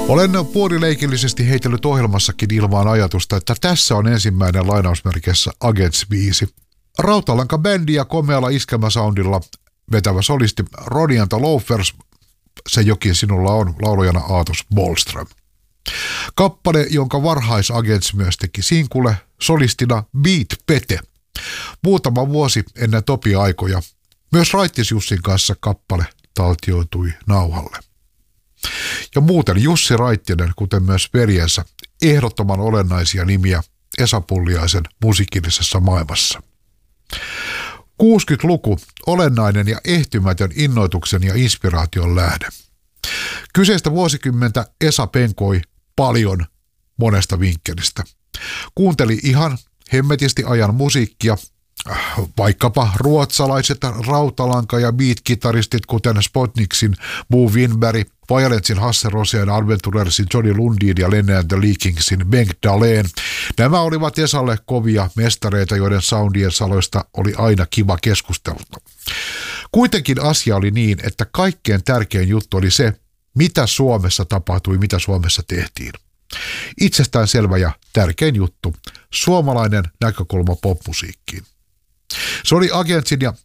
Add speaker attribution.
Speaker 1: Olen puolileikillisesti heitellyt ohjelmassakin ilmaan ajatusta, että tässä on ensimmäinen lainausmerkeissä Agents-biisi. Rautalanka-bändi ja komealla iskelmäsoundilla vetävä solisti Ronny and the Loafers, Se jokin sinulla on, laulajana Aatos Bollström. Kappale, jonka varhais Agents myös teki sinkule, solistina Beat Pete. Muutama vuosi ennen Topi-aikoja myös Raittis Jussin kanssa kappale taltioitui nauhalle. Ja muuten Jussi Raittinen, kuten myös veljensä, ehdottoman olennaisia nimiä Esa Pulliaisen musiikillisessa maailmassa. 60-luku, olennainen ja ehtymätön innoituksen ja inspiraation lähde. Kyseistä vuosikymmentä Esa penkoi paljon monesta vinkkelistä. Kuunteli ihan hemmetisti ajan musiikkia, vaikkapa ruotsalaiset rautalanka- ja beat-kitaristit, kuten Spotniksin Bo Winberg, Violetsin Hasse Rosén, Adventurersin Johnny Lundin ja Lenny and the Leakingsin Bengt Dahlén. Nämä olivat Esalle kovia mestareita, joiden soundien saloista oli aina kiva keskustella. Kuitenkin asia oli niin, että kaikkein tärkein juttu oli se, mitä Suomessa tapahtui, mitä Suomessa tehtiin. Itsestään selvä ja tärkein juttu, suomalainen näkökulma popmusiikkiin. Se oli Agentsin ja